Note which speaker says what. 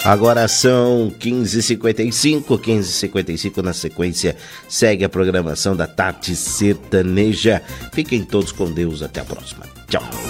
Speaker 1: Agora são 15h55, na sequência segue a programação da Tarde Sertaneja. Fiquem todos com Deus, até a próxima. Tchau.